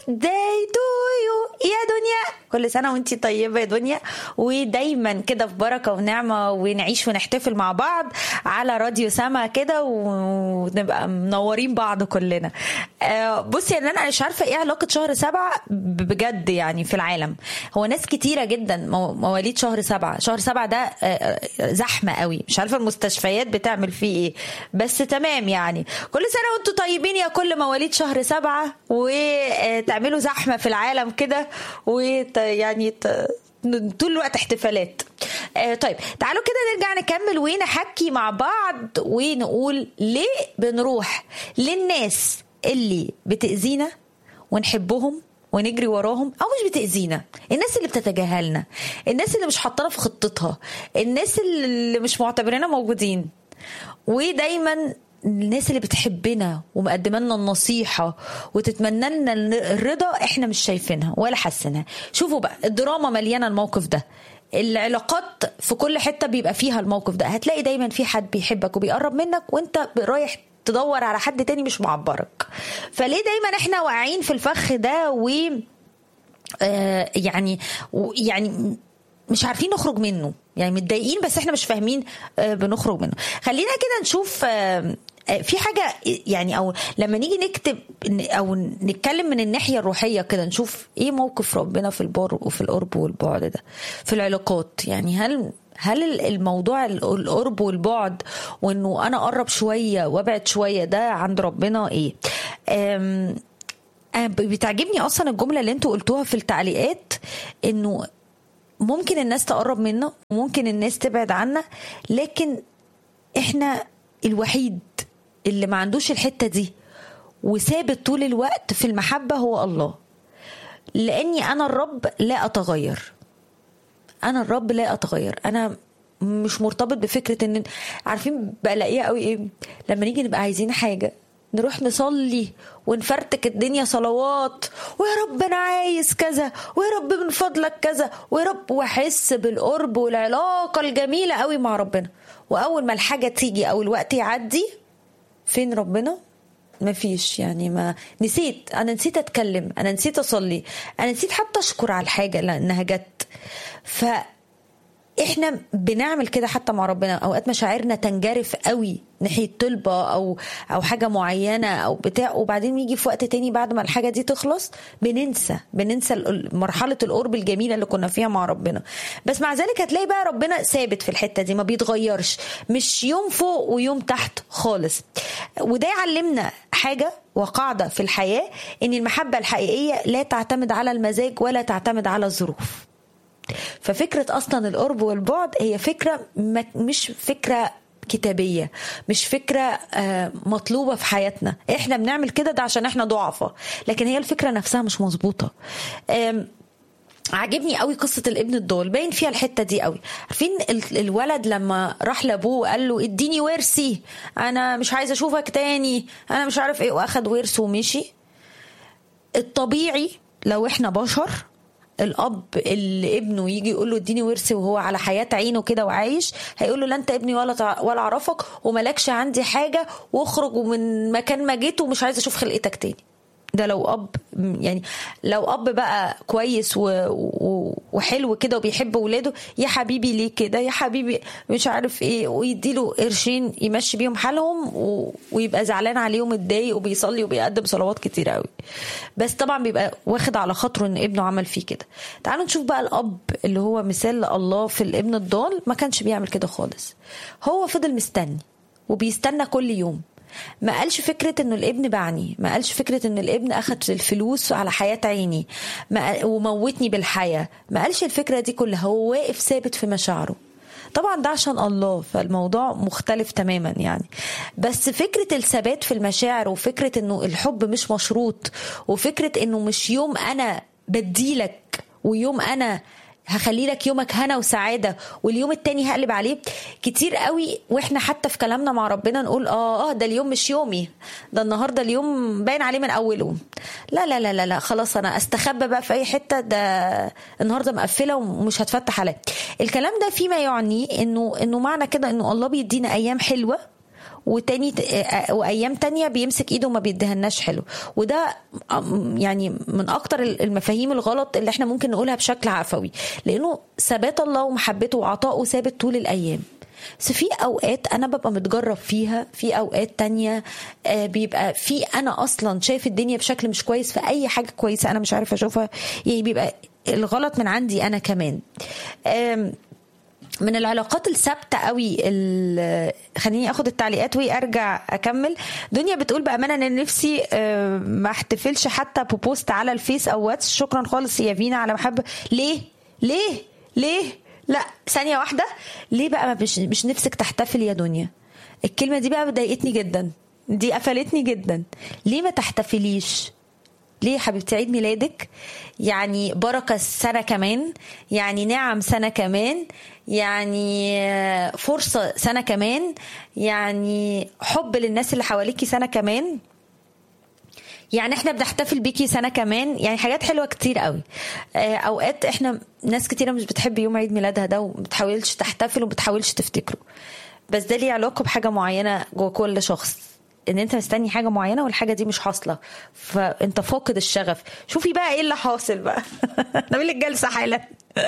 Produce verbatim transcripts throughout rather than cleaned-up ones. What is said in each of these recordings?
day to you يا دنيا. كل سنة وانتي طيبة يا دنيا، ودايما كده في بركة ونعمة، ونعيش ونحتفل مع بعض على راديو سما كده، ونبقى منورين بعض كلنا. آه بصي يعني انا مش عارفة ايه علاقة شهر سبعة بجد يعني في العالم. هو ناس كتيرة جدا مواليد شهر سبعة. شهر سبعة ده آه زحمة قوي، مش عارفة المستشفيات بتعمل فيه ايه، بس تمام يعني. كل سنة وانتم طيبين يا كل مواليد شهر سبعة، وتعملوا زحمة في العالم كده، ويعني طول الوقت احتفالات. آه طيب تعالوا كده نرجع نكمل ونحكي مع بعض، ونقول ليه بنروح للناس اللي بتأذينا ونحبهم ونجري وراهم، او مش بتأذينا، الناس اللي بتتجاهلنا، الناس اللي مش حاطانا في خطتها، الناس اللي مش معتبريننا موجودين. ودايما الناس اللي بتحبنا ومقدمه لنا النصيحه وتتمنى لنا الرضا احنا مش شايفينها ولا حاسينها. شوفوا بقى الدراما مليانه الموقف ده، العلاقات في كل حته بيبقى فيها الموقف ده. هتلاقي دايما في حد بيحبك وبيقرب منك، وانت رايح تدور على حد تاني مش معبرك. فليه دايما احنا واقعين في الفخ ده و آه يعني يعني مش عارفين نخرج منه، يعني متضايقين بس احنا مش فاهمين آه بنخرج منه. خلينا كده نشوف آه في حاجة يعني، او لما نيجي نكتب او نتكلم من الناحية الروحية كده، نشوف ايه موقف ربنا في البر وفي القرب والبعد ده في العلاقات. يعني هل هل الموضوع القرب والبعد، وانه انا اقرب شوية وابعد شوية، ده عند ربنا ايه؟ أم بتعجبني اصلا الجملة اللي انتوا قلتوها في التعليقات، انه ممكن الناس تقرب منا وممكن الناس تبعد عنا، لكن احنا الوحيد اللي ما عندوش الحتة دي وثابت طول الوقت في المحبة هو الله. لاني انا الرب لا اتغير، انا الرب لا اتغير. انا مش مرتبط بفكرة ان عارفين بلاقيها قوي ايه، لما نيجي نبقى عايزين حاجة نروح نصلي ونفرتك الدنيا صلوات، ويا رب انا عايز كذا، ويا رب من فضلك كذا، ويا رب، واحس بالقرب والعلاقة الجميلة قوي مع ربنا. واول ما الحاجة تيجي او الوقت يعدي، فين ربنا؟ مفيش. يعني ما نسيت، انا نسيت اتكلم، انا نسيت اصلي، انا نسيت حتى اشكر على الحاجة لانها جت. ف احنا بنعمل كده حتى مع ربنا. اوقات مشاعرنا تنجرف قوي ناحية طلبة او او حاجة معينة او بتاع، وبعدين يجي في وقت تاني بعد ما الحاجة دي تخلص بننسى بننسى مرحلة القرب الجميلة اللي كنا فيها مع ربنا. بس مع ذلك هتلاقي بقى ربنا ثابت في الحتة دي، ما بيتغيرش، مش يوم فوق ويوم تحت خالص. وده يعلمنا حاجة وقاعدة في الحياة، ان المحبة الحقيقية لا تعتمد على المزاج ولا تعتمد على الظروف. ففكرة أصلا القرب والبعد هي فكرة مش فكرة كتابية، مش فكرة مطلوبة في حياتنا. احنا بنعمل كده ده عشان احنا ضعفة، لكن هي الفكرة نفسها مش مظبوطة. عجبني قوي قصة الابن الضال، باين فيها الحتة دي قوي. عارفين الولد لما راح لابوه وقال له اديني ورثي، انا مش عايز اشوفك تاني، انا مش عارف ايه، واخد ورثه ومشي. الطبيعي لو احنا بشر، الاب اللي ابنه يجي يقول له اديني ورثي وهو على حياة عينه كده وعايش، هيقول له لا انت ابني ولا ولا اعرفك وملكش عندي حاجة، واخرج من مكان ما جيت ومش عايز اشوف خلقتك تاني. ده لو اب، يعني لو اب بقى كويس و... و... وحلو كده وبيحب ولاده، يا حبيبي ليه كده، يا حبيبي مش عارف ايه، ويديله قرشين يمشي بيهم حالهم و... ويبقى زعلان عليهم متضايق وبيصلي وبيقدم صلوات كتير قوي، بس طبعا بيبقى واخد على خاطره ان ابنه عمل فيه كده. تعالوا نشوف بقى الاب اللي هو مثال الله في الابن الضال، ما كانش بيعمل كده خالص. هو فضل مستني وبيستنى كل يوم. ما قالش فكرة انه الابن باعني، ما قالش فكرة ان الابن اخد الفلوس على حياة عيني ما وموتني بالحياة، ما قالش الفكرة دي كلها. هو واقف ثابت في مشاعره. طبعا ده عشان الله، فالموضوع مختلف تماما يعني. بس فكرة الثبات في المشاعر، وفكرة انه الحب مش مشروط، وفكرة انه مش يوم انا بديلك ويوم انا هخلي لك يومك هنا وسعادة واليوم التاني هقلب عليه. كتير قوي واحنا حتى في كلامنا مع ربنا نقول اه اه ده اليوم مش يومي، ده النهاردة اليوم باين عليه من اوله. لا لا لا لا, لا خلاص انا استخبى بقى في اي حتة، ده النهاردة مقفلة ومش هتفتح عليه. الكلام ده فيما يعني انه انه معنى كده انه الله بيدينا ايام حلوة وتاني وايام تانية بيمسك ايده وما بيديهالناش حلو. وده يعني من اكتر المفاهيم الغلط اللي احنا ممكن نقولها بشكل عفوي، لانه ثبات الله ومحبته وعطائه ثابت طول الايام. بس في اوقات انا ببقى متجرب فيها، في اوقات تانية بيبقى في انا اصلا شايف الدنيا بشكل مش كويس، في اي حاجة كويسة انا مش عارفة اشوفها، يعني بيبقى الغلط من عندي انا كمان. من العلاقات الثابته قوي. خليني اخد التعليقات وارجع اكمل. دنيا بتقول بامانه ان نفسي ما احتفلش حتى ببوست على الفيس او واتس، شكرا خالص يا فينا على محبه. ليه ليه ليه لا ثانيه واحده، ليه بقى مش مش نفسك تحتفل يا دنيا؟ الكلمه دي بقى ضايقتني جدا، دي قفلتني جدا. ليه ما تحتفليش؟ ليه حبيبتي؟ عيد ميلادك يعني بركة سنة كمان، يعني نعم سنة كمان، يعني فرصة سنة كمان، يعني حب للناس اللي حواليكي سنة كمان، يعني احنا بنحتفل بيكي سنة كمان، يعني حاجات حلوة كتير قوي. اوقات احنا ناس كتيرة مش بتحب يوم عيد ميلادها ده وبتحاولش تحتفل وبتحاولش تفتكره، بس ده ليه علاقة بحاجة معينة جوه كل شخص، ان انت مستني حاجه معينه والحاجه دي مش حاصله، فانت فاقد الشغف. شوفي بقى ايه اللي حاصل بقى. نعمل الجلسه حالا.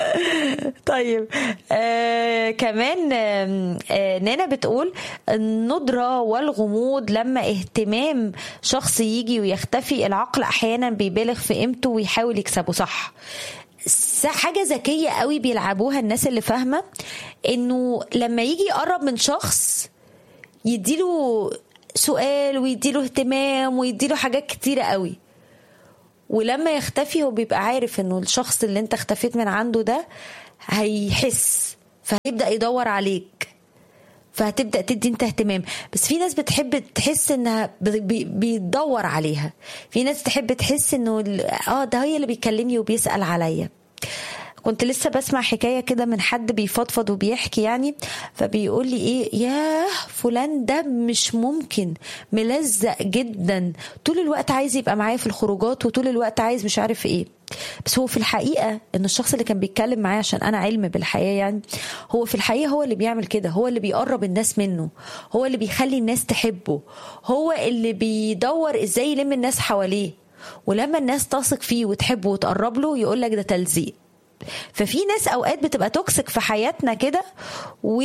طيب آه كمان آه نانا بتقول الندره والغموض لما اهتمام شخص يجي ويختفي، العقل احيانا بيبالغ في قيمته ويحاول يكسبه. صح، حاجه ذكيه قوي بيلعبوها الناس اللي فاهمه، انه لما يجي يقرب من شخص يديله سؤال ويديله اهتمام ويديله حاجات كتيرة قوي، ولما يختفي هو بيبقى عارف انه الشخص اللي انت اختفيت من عنده ده هيحس، فهيبدأ يدور عليك، فهتبدأ تدي انت اهتمام. بس في ناس بتحب تحس انها بيدور عليها، في ناس تحب تحس انه اه ده هي اللي بيكلمني وبيسأل عليا. كنت لسه بسمع حكاية كده من حد بيفضفض وبيحكي يعني، فبيقول لي ايه، ياه فلان ده مش ممكن ملزق جدا، طول الوقت عايز يبقى معايا في الخروجات وطول الوقت عايز مش عارف ايه. بس هو في الحقيقة ان الشخص اللي كان بيتكلم معايا، عشان انا علم بالحياة يعني، هو في الحقيقة هو اللي بيعمل كده، هو اللي بيقرب الناس منه، هو اللي بيخلي الناس تحبه، هو اللي بيدور ازاي يلم الناس حواليه، ولما الناس تثق فيه وتحبه وتقرب له يقولك ده تلزيق. ففي ناس اوقات بتبقى توكسيك في حياتنا كده، و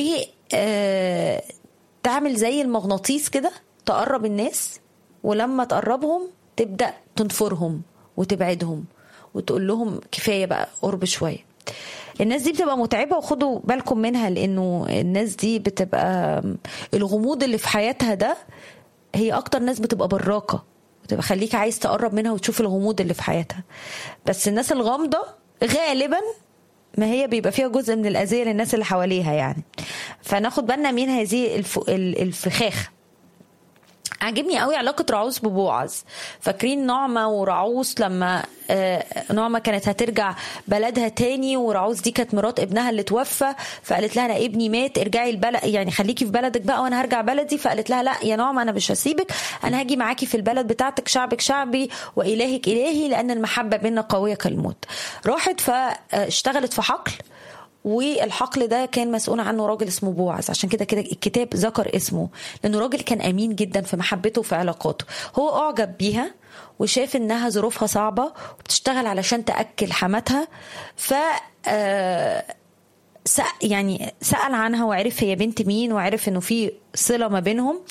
تعمل زي المغناطيس كده، تقرب الناس ولما تقربهم تبدأ تنفرهم وتبعدهم وتقول لهم كفاية بقى قرب شوية. الناس دي بتبقى متعبة وخدوا بالكم منها، لانه الناس دي بتبقى الغموض اللي في حياتها ده هي اكتر ناس بتبقى براقة، بتبقى خليك عايز تقرب منها وتشوف الغموض اللي في حياتها. بس الناس الغامضة غالبا ما هي بيبقى فيها جزء من الأذية للناس اللي حواليها يعني. فناخد بالنا من هذه الف... الفخاخ. عجبني قوي علاقة رعوس ببوعز. فاكرين نعمة ورعوس لما نعمة كانت هترجع بلدها تاني، ورعوس دي كانت مرات ابنها اللي توفى، فقالت لها انا ابني مات، ارجعي البلد يعني خليكي في بلدك بقى وانا هرجع بلدي. فقالت لها لا يا نعمة انا مش هسيبك، انا هاجي معاكي في البلد بتاعتك، شعبك شعبي والهك الهي، لان المحبة بيننا قوية كالموت. راحت فاشتغلت في حقل، والحقل ده كان مسؤول عنه راجل اسمه بوعز، عشان كده كده الكتاب ذكر اسمه، لانه راجل كان امين جدا في محبته وفي علاقاته. هو اعجب بيها وشاف انها ظروفها صعبة وبتشتغل علشان تأكل حماتها، ف يعني سأل عنها وعرف هي بنت مين، وعرف انه في صلة ما بينهم.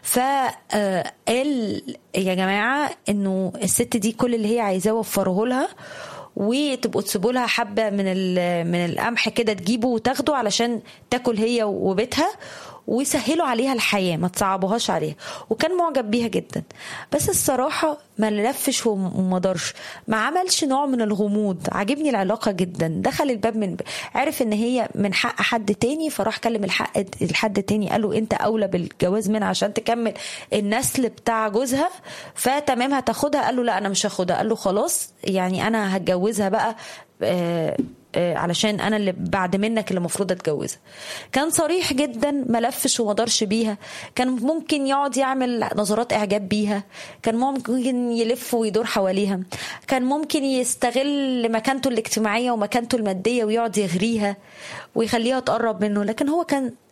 فقال يا جماعة انه الست دي كل اللي هي عايزاه وفره لها، وتبقوا تسيبوا لها حبة من من القمح كده تجيبه وتاخده علشان تاكل هي وبيتها، ويسهلوا عليها الحياة ما تصعبوهاش عليها. وكان معجب بيها جدا، بس الصراحة ما لفش وما دارش، ما عملش نوع من الغموض. عجبني العلاقة جدا، دخل الباب من عرف ان هي من حق حد تاني، فراح كلم الحق الحد تاني قال له انت اولى بالجواز منها عشان تكمل النسل بتاع جوزها، فتمام هتاخدها. قال له لا انا مش هاخدها. قال له خلاص يعني انا هتجوزها بقى آه علشان انا اللي بعد منك اللي المفروض اتجوزها. كان صريح جدا، ما لفش وما دارش بيها. كان ممكن يقعد يعمل نظرات اعجاب بيها، كان ممكن يلف ويدور حواليها، كان ممكن يستغل مكانته الاجتماعيه ومكانته الماديه ويقعد يغريها ويخليها تقرب منه، لكن هو كان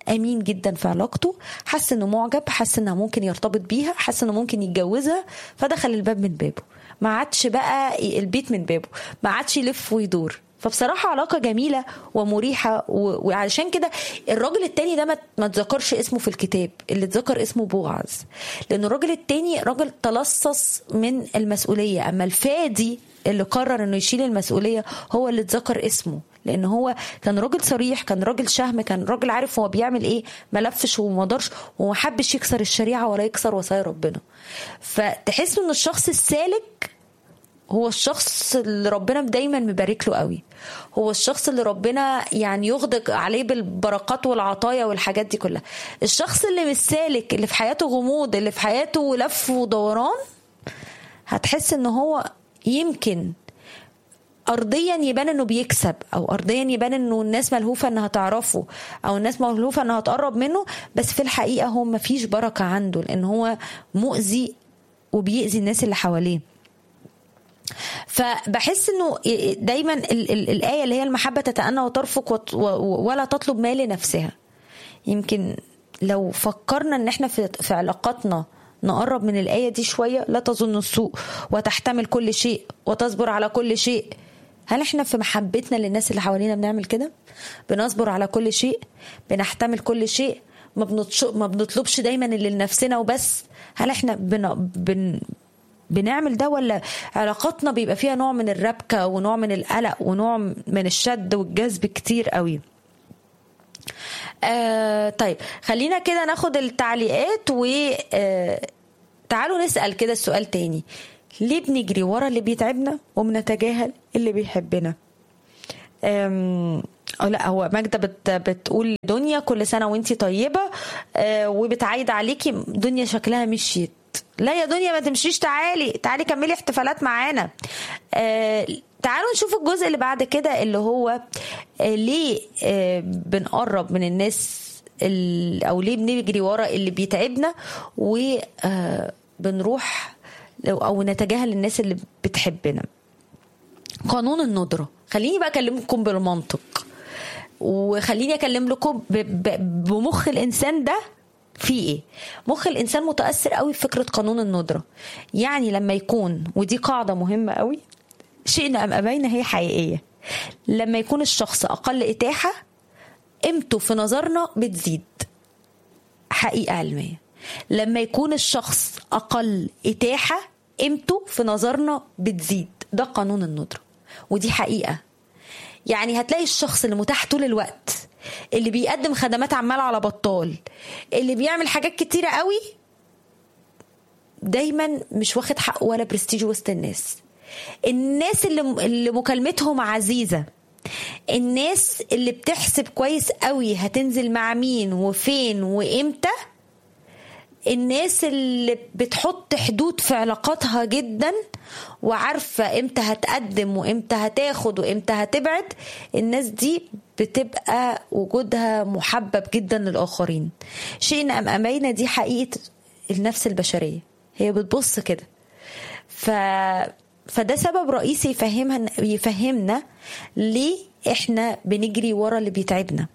امين جدا في علاقته، حس انه معجب، حس انه ممكن يرتبط بيها، حس انه ممكن يتجوزها، فدخل الباب من بابه، ما عادش بقى البيت من بابه، ما عادش يلف ويدور. فبصراحة علاقة جميلة ومريحة. وعلشان كده الراجل التاني ده ما تذكرش اسمه في الكتاب، اللي تذكر اسمه بوعز، لأن الراجل التاني راجل تلصص من المسؤولية. أما الفادي اللي قرر انه يشيل المسؤولية هو اللي تذكر اسمه، لان هو كان راجل صريح، كان راجل شهم، كان راجل عارف هو بيعمل ايه، ما لفش وما دارش وما حبش يكسر الشريعة ولا يكسر وصايا ربنا. فتحس ان الشخص السالك هو الشخص اللي ربنا دايما مبارك له قوي، هو الشخص اللي ربنا يعني يغدق عليه بالبركات والعطايا والحاجات دي كلها. الشخص اللي مش سالك، اللي في حياته غموض، اللي في حياته لف ودوران، هتحس ان هو يمكن أرضيا يبان انه بيكسب، او أرضيا يبان انه الناس ملهوفة انها تعرفه، او الناس ملهوفة انها تقرب منه، بس في الحقيقة هو مفيش بركة عنده، لان هو مؤذي وبيأذي الناس اللي حواليه. فبحس انه دايما ال ال الآية اللي هي المحبة تتأنى وترفق ولا تطلب ما لنفسها، يمكن لو فكرنا ان احنا في, في علاقاتنا نقرب من الآية دي شوية، لا تظن السوء وتحتمل كل شيء وتصبر على كل شيء. هل احنا في محبتنا للناس اللي حوالينا بنعمل كده؟ بنصبر على كل شيء، بنحتمل كل شيء، ما, بنطش... ما بنطلبش دايما اللي لنفسنا وبس. هل احنا بن... بن... بنعمل ده، ولا علاقاتنا بيبقى فيها نوع من الربكة ونوع من القلق ونوع من الشد والجذب كتير قوي؟ آه طيب خلينا كده ناخد التعليقات وتعالوا آه نسأل كده السؤال تاني. ليه بنجري ورا اللي بيتعبنا وبنتجاهل اللي بيحبنا؟ آم لا هو ماجدة بت بتقول دنيا كل سنة وانتي طيبة، آه وبتعايد عليكي دنيا شكلها مشيت. لا يا دنيا ما تمشيش، تعالي تعالي كملي احتفالات معانا. آه تعالوا نشوف الجزء اللي بعد كده اللي هو آه ليه آه بنقرب من الناس او ليه بنجري ورا اللي بيتعبنا وبنروح او نتجاهل الناس اللي بتحبنا. قانون الندرة. خليني بقى اكلمكم بالمنطق، وخليني اكلم لكم بمخ الانسان ده في ايه. مخ الانسان متاثر قوي بفكره قانون الندره. يعني لما يكون، ودي قاعده مهمه قوي، شئنا ام ابينا هي حقيقيه، لما يكون الشخص اقل اتاحه قيمته في نظرنا بتزيد، حقيقه علميه. لما يكون الشخص اقل اتاحه قيمته في نظرنا بتزيد، ده قانون الندره ودي حقيقه. يعني هتلاقي الشخص اللي متاح طول الوقت، اللي بيقدم خدمات عمال على بطال، اللي بيعمل حاجات كتيرة قوي، دايما مش واخد حق ولا برستيج وسط الناس. الناس اللي, اللي مكالمتهم عزيزة، الناس اللي بتحسب كويس قوي هتنزل مع مين وفين وامتى، الناس اللي بتحط حدود في علاقاتها جدا وعارفة امتى هتقدم وامتى هتاخد وامتى هتبعد، الناس دي بتبقى وجودها محبب جدا للآخرين. شئنا أم أبينا دي حقيقة النفس البشرية، هي بتبص كده. ف... فده سبب رئيسي يفهمها يفهمنا ليه احنا بنجري ورا اللي بيتعبنا.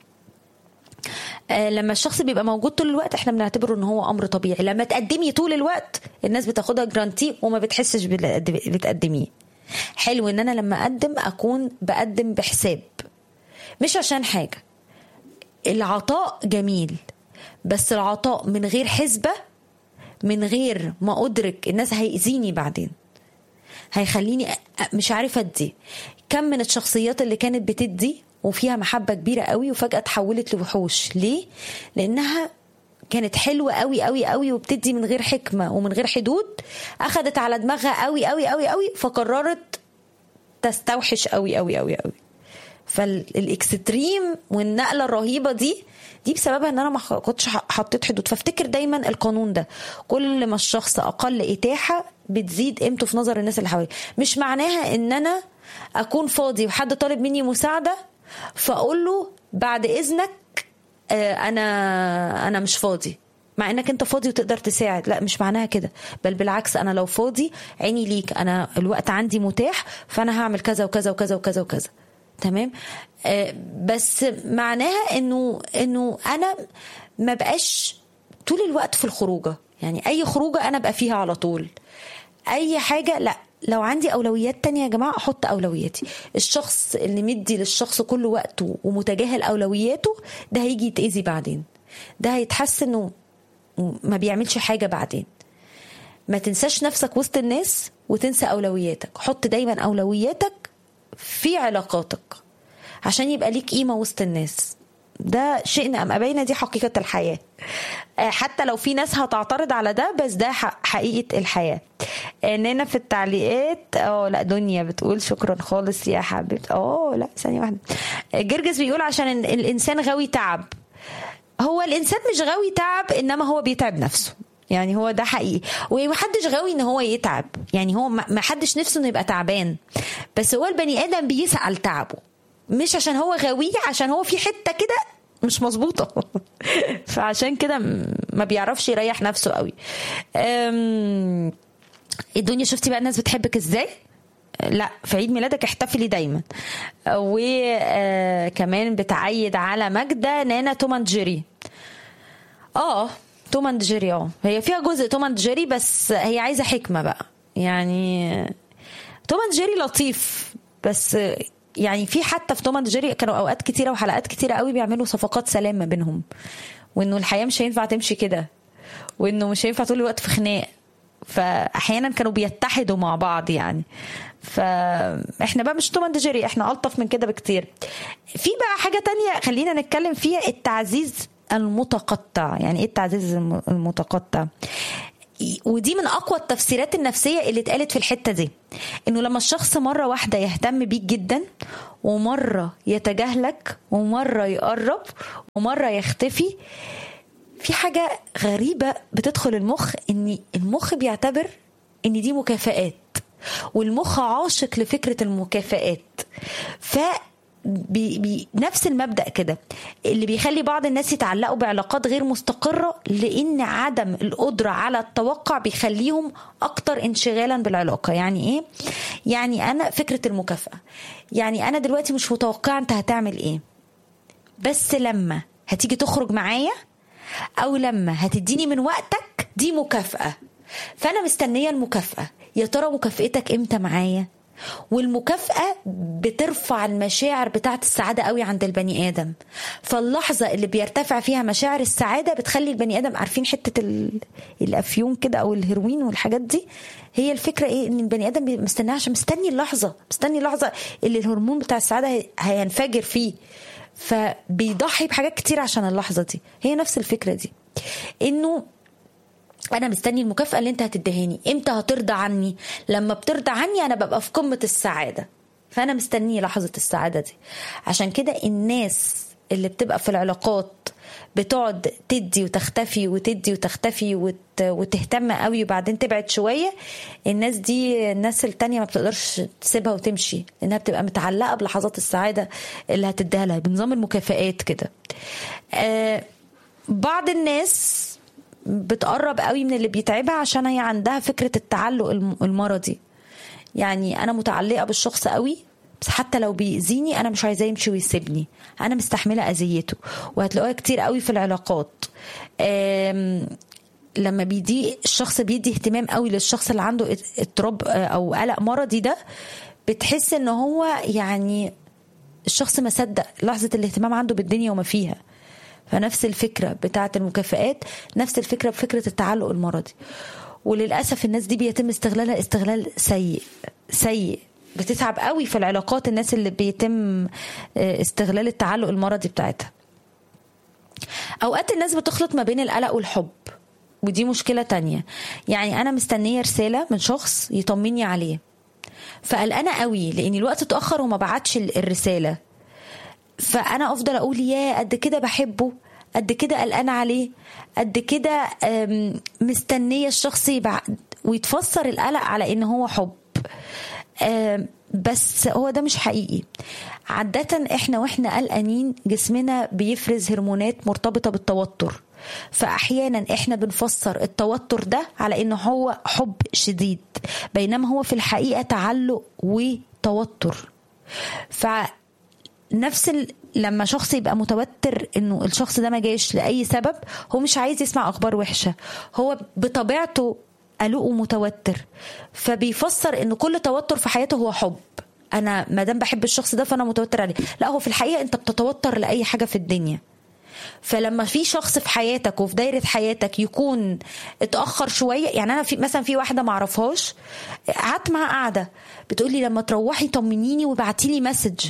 لما الشخص بيبقى موجود طول الوقت احنا بنعتبره ان هو امر طبيعي. لما تقدمي طول الوقت الناس بتاخدها جرانتي وما بتحسش بتقدميه. حلو ان انا لما اقدم اكون بقدم بحساب، مش عشان حاجة. العطاء جميل، بس العطاء من غير حسبة، من غير ما ادرك الناس هيأذيني بعدين، هيخليني مش عارفة ادي. كم من الشخصيات اللي كانت بتدي وفيها محبة كبيرة قوي وفجأة تحولت لوحوش. ليه؟ لأنها كانت حلوة قوي قوي قوي وبتدي من غير حكمة ومن غير حدود، أخدت على دماغها قوي قوي قوي قوي فقررت تستوحش قوي قوي قوي قوي. فالاكستريم والنقلة الرهيبة دي دي بسببها ان انا ما كنتش حطيت حدود. فافتكر دايما القانون ده، كل ما الشخص اقل اتاحة بتزيد قيمته في نظر الناس اللي حواليه. مش معناها ان انا اكون فاضي وحد طالب مني مساعدة فاقول له بعد اذنك انا انا مش فاضي، مع انك انت فاضي وتقدر تساعد. لا، مش معناها كده، بل بالعكس، انا لو فاضي عيني ليك، انا الوقت عندي متاح، فانا هعمل كذا وكذا وكذا وكذا وكذا. تمام. آه بس معناها انه انه انا ما بقاش طول الوقت في الخروجه، يعني اي خروجه انا بقى فيها على طول، اي حاجه لا. لو عندي اولويات تانية يا جماعه احط اولوياتي. الشخص اللي مدي للشخص كل وقته ومتجاهل اولوياته ده هيجي يتاذي بعدين، ده هيتحس انه ما بيعملش حاجه بعدين. ما تنساش نفسك وسط الناس وتنسى اولوياتك. حط دايما اولوياتك في علاقاتك عشان يبقى ليك قيمه وسط الناس. ده شئنا ام ابينا، دي حقيقه الحياه، حتى لو في ناس هتعترض على ده، بس ده حقيقه الحياه. اننا في التعليقات اه لا دنيا بتقول شكرا خالص يا حبيبتي. اه لا ثانيه واحده. جرجس بيقول عشان الانسان غاوي تعب. هو الانسان مش غاوي تعب، انما هو بيتعب نفسه، يعني هو ده حقيقي. ومحدش غاوي ان هو يتعب، يعني هو محدش نفسه انه يبقى تعبان، بس هو البني ادم بيسعى لتعبه، مش عشان هو غاويه، عشان هو في حته كده مش مظبوطه فعشان كده ما بيعرفش يريح نفسه قوي. الدنيا شفتي بقى الناس بتحبك ازاي؟ لا في عيد ميلادك احتفلي دايما. وكمان بتعيد على ماجدة نانا توم اند جيري. اه توم اند جيري اه هي فيها جزء توم اند جيري، بس هي عايزه حكمه بقى. يعني توم اند جيري لطيف، بس يعني في حتى في توم اند جيري كانوا اوقات كتيره وحلقات كتيره قوي بيعملوا صفقات سلام ما بينهم، وانه الحياه مش هينفع تمشي كده، وانه مش هينفع طول الوقت في خناق، فاحيانا كانوا بيتحدوا مع بعض يعني. فاحنا بقى مش توم اند جيري، احنا الطف من كده بكتير. في بقى حاجه تانية خلينا نتكلم فيها، التعزيز المتقطع. يعني ايه التعزيز المتقطع؟ ودي من اقوى التفسيرات النفسيه اللي اتقالت في الحته دي، انه لما الشخص مره واحده يهتم بيك جدا، ومره يتجاهلك، ومره يقرب، ومره يختفي، في حاجه غريبه بتدخل المخ، ان المخ بيعتبر ان دي مكافآت، والمخ عاشق لفكره المكافآت. ف بي بي نفس المبدأ كده اللي بيخلي بعض الناس يتعلقوا بعلاقات غير مستقرة، لأن عدم القدرة على التوقع بيخليهم أكتر انشغالا بالعلاقة. يعني إيه؟ يعني أنا فكرة المكافأة، يعني أنا دلوقتي مش متوقعة أنت هتعمل إيه، بس لما هتيجي تخرج معايا أو لما هتديني من وقتك دي مكافأة، فأنا مستنية المكافأة. يا ترى مكافأتك إمتى معايا؟ والمكافأة بترفع المشاعر بتاعت السعادة قوي عند البني آدم. فاللحظة اللي بيرتفع فيها مشاعر السعادة بتخلي البني آدم، عارفين حتة الأفيون كده أو الهيروين والحاجات دي، هي الفكرة إيه؟ إن البني آدم مستني، عشان مستني اللحظة، مستني اللحظة اللي الهرمون بتاع السعادة هينفجر فيه، فبيضحي بحاجات كتير عشان اللحظة دي. هي نفس الفكرة دي، إنه أنا مستني المكافأة اللي أنت هتدهاني. إمتى هترضى عني؟ لما بترضى عني أنا ببقى في قمة السعادة، فأنا مستني لحظة السعادة دي. عشان كده الناس اللي بتبقى في العلاقات بتقعد تدي وتختفي وتدي وتختفي وت... وتهتم قوي وبعدين تبعد شوية، الناس دي الناس التانية ما بتقدرش تسيبها وتمشي، لأنها بتبقى متعلقة بلحظات السعادة اللي هتديها لها بنظام المكافآت كده. آه بعض الناس بتقرب قوي من اللي بيتعبها عشان هي عندها فكرة التعلق المرضي. يعني أنا متعلقة بالشخص قوي، بس حتى لو بيأذيني أنا مش عايزاه يمشي ويسيبني، أنا مستحملة أذيته. وهتلاقوها كتير قوي في العلاقات. لما بيدي الشخص بيدي اهتمام قوي للشخص اللي عنده اضطراب أو قلق مرضي ده، بتحس إن هو يعني الشخص ما صدق لحظة الاهتمام عنده بالدنيا وما فيها. فنفس الفكرة بتاعة المكافآت، نفس الفكرة بفكرة التعلق المرضي. وللأسف الناس دي بيتم استغلالها استغلال سيء سيء. بتتعب قوي في العلاقات الناس اللي بيتم استغلال التعلق المرضي بتاعتها. أوقات الناس بتخلط ما بين القلق والحب، ودي مشكلة تانية. يعني أنا مستنية رسالة من شخص يطمني عليه، فقلقانة قوي لأن الوقت اتأخر وما بعتش الرسالة، فأنا أفضل أقول يا قد كده بحبه، قد كده قلقانة عليه، قد كده مستنية الشخص يبعد، ويتفسر القلق على إن هو حب. بس هو ده مش حقيقي. عادة إحنا وإحنا قلقانين جسمنا بيفرز هرمونات مرتبطة بالتوتر، فأحيانا إحنا بنفسر التوتر ده على إنه هو حب شديد، بينما هو في الحقيقة تعلق وتوتر. ف نفس ال... لما شخص يبقى متوتر انه الشخص ده ما جاش لاي سبب، هو مش عايز يسمع اخبار وحشه، هو بطبيعته قلق ومتوتر، فبيفسر ان كل توتر في حياته هو حب. انا ما دام بحب الشخص ده فانا متوتر عليه. لا، هو في الحقيقه انت بتتوتر لاي حاجه في الدنيا. فلما في شخص في حياتك وفي دايره حياتك يكون اتاخر شويه، يعني انا في مثلا في واحده ما اعرفهاش قعدت معاها قاعده بتقولي لما تروحي طمنيني وابعتي لي مسج.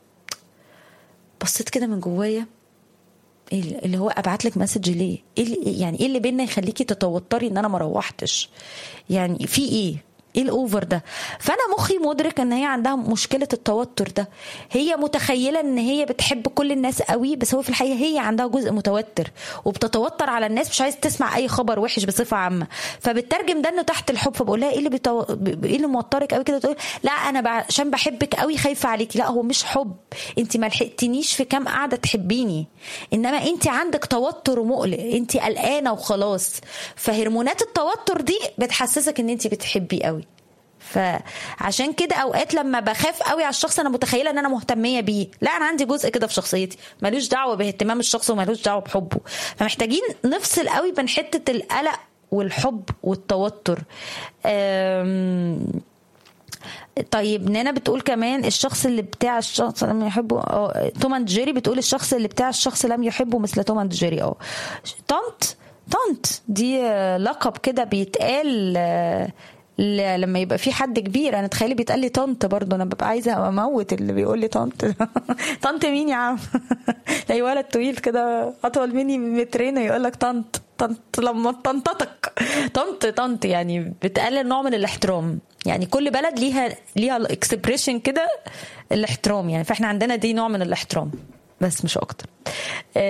بصيت كده من جوايا، ايه اللي هو ابعت لك مسج ليه؟ ايه اللي يعني ايه اللي بينا يخليكي تتوتري ان انا ما روحتش؟ يعني في ايه ايه الاوفر ده؟ فانا مخي مدرك ان هي عندها مشكله التوتر ده. هي متخيله ان هي بتحب كل الناس قوي، بس هو في الحقيقه هي عندها جزء متوتر وبتتوتر على الناس، مش عايز تسمع اي خبر وحش بصفه عامه، فبترجم ده انه تحت الحب. فبقول لها ايه اللي بتو... ايه اللي موترك قوي كده؟ تقول لا انا عشان بحبك قوي خايفه عليكي. لا، هو مش حب، انت ما لحقتنيش في كام قاعده تحبيني، انما انت عندك توتر ومقلق، انت قلقانه وخلاص. فهرمونات التوتر دي بتحسسك ان انت بتحبي قوي. فعشان كده اوقات لما بخاف قوي على الشخص انا متخيله ان انا مهتميه بيه. لا، انا عندي جزء كده في شخصيتي ملوش دعوه باهتمام الشخص وملوش دعوه بحبه. فمحتاجين نفصل قوي بين حته القلق والحب والتوتر. أم... طيب نانا بتقول كمان الشخص اللي بتاع الشخص لم يحبه. اه توم اند جيري بتقول الشخص اللي بتاع الشخص لم يحبه مثل توم اند جيري. اه طنط طنط دي لقب كده بيتقال لما يبقى في حد كبير. انا تخيلي بيتقال لي طنط برضه، انا ببقى عايزه اموت اللي بيقول لي طنط. طنط مين يا عم؟ لا، ولد طويل كده اطول مني مترين يقول لك طنط طنط لما طنطتك. طنط طنط يعني بتقلل نوع من الاحترام. يعني كل بلد ليها ليها الاكسبريشن كده الاحترام، يعني فاحنا عندنا دي نوع من الاحترام بس مش اكتر.